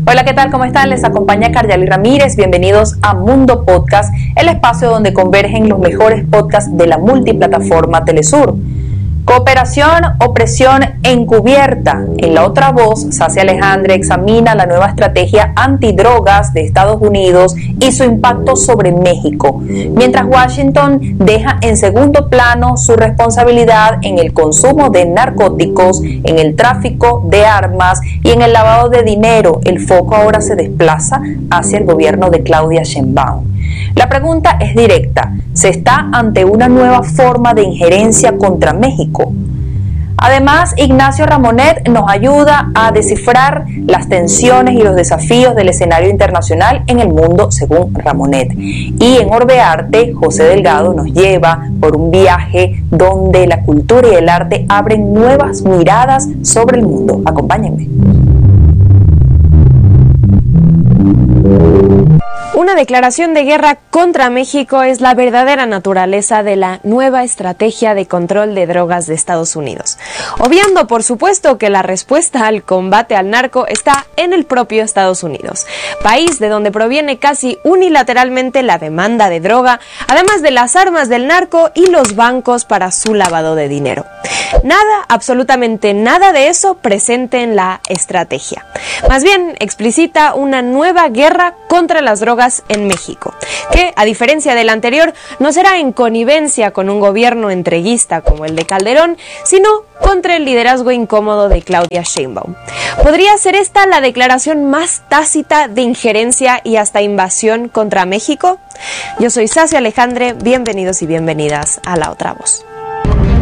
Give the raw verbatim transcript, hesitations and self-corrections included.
Hola, ¿qué tal? ¿Cómo están? Les acompaña Carly Ramírez. Bienvenidos a Mundo Podcast, el espacio donde convergen los mejores podcasts de la multiplataforma Telesur. Cooperación o presión encubierta. En La Otra Voz, Sassy Alejandre examina la nueva estrategia antidrogas de Estados Unidos y su impacto sobre México, mientras Washington deja en segundo plano su responsabilidad en el consumo de narcóticos, en el tráfico de armas y en el lavado de dinero. El foco ahora se desplaza hacia el gobierno de Claudia Sheinbaum. La pregunta es directa: ¿se está ante una nueva forma de injerencia contra México? Además, Ignacio Ramonet nos ayuda a descifrar las tensiones y los desafíos del escenario internacional en el mundo según Ramonet. Y en Orbearte, José Delgado nos lleva por un viaje donde la cultura y el arte abren nuevas miradas sobre el mundo. Acompáñenme. Una declaración de guerra contra México es la verdadera naturaleza de la nueva estrategia de control de drogas de Estados Unidos, obviando por supuesto que la respuesta al combate al narco está en el propio Estados Unidos, país de donde proviene casi unilateralmente la demanda de droga, además de las armas del narco y los bancos para su lavado de dinero. Nada, absolutamente nada de eso presente en la estrategia. Más bien, explicita una nueva guerra contra las drogas en México, que, a diferencia del anterior, no será en connivencia con un gobierno entreguista como el de Calderón, sino contra el liderazgo incómodo de Claudia Sheinbaum. ¿Podría ser esta la declaración más tácita de injerencia y hasta invasión contra México? Yo soy Sassy Alejandre, bienvenidos y bienvenidas a La Otra Voz.